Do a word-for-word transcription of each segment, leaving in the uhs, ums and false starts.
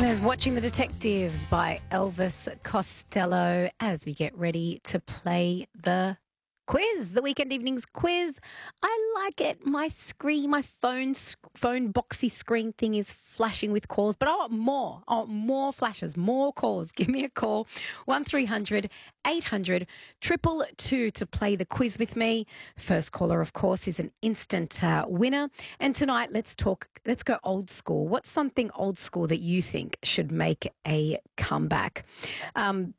There's Watching the Detectives by Elvis Costello as we get ready to play the quiz, the weekend evenings quiz. I like it. My screen, my phone, phone boxy screen thing is flashing with calls, but I want more. I want more flashes, more calls. Give me a call, one three hundred eight hundred two two two to play the quiz with me. First caller, of course, is an instant uh, winner. And tonight, let's talk, let's go old school. What's something old school that you think should make a comeback? Um,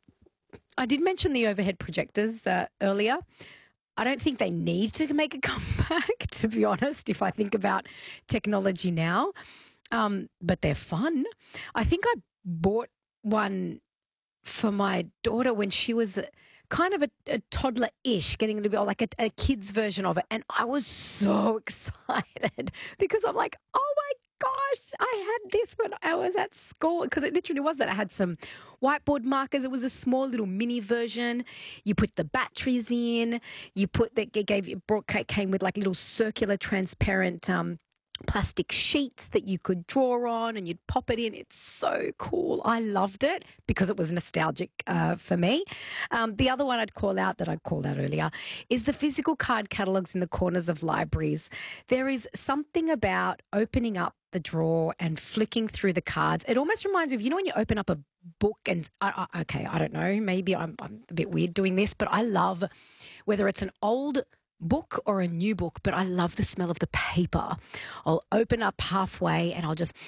I did mention the overhead projectors uh, earlier. I don't think they need to make a comeback, to be honest, if I think about technology now. Um, but they're fun. I think I bought one for my daughter when she was kind of a, a toddler-ish, getting a little bit like a, a kid's version of it. And I was so excited because I'm like, oh my gosh, I had this when I was at school, because it literally was that. I had some whiteboard markers. It was a small little mini version. You put the batteries in. You put that gave you brought came with like little circular, transparent um, plastic sheets that you could draw on, and you'd pop it in. It's so cool. I loved it because it was nostalgic uh, for me. Um, the other one I'd call out that I called out earlier is the physical card catalogues in the corners of libraries. There is something about opening up the drawer and flicking through the cards. It almost reminds me of, you know, when you open up a book and, uh, uh, okay, I don't know, maybe I'm, I'm a bit weird doing this, but I love whether it's an old book or a new book, but I love the smell of the paper. I'll open up halfway and I'll just,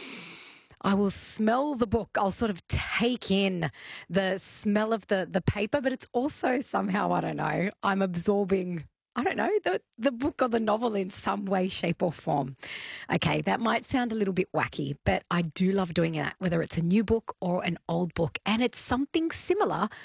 I will smell the book. I'll sort of take in the smell of the, the paper, but it's also somehow, I don't know, I'm absorbing, I don't know, the, the book or the novel in some way, shape or form. Okay, that might sound a little bit wacky, but I do love doing that, whether it's a new book or an old book. And it's something similar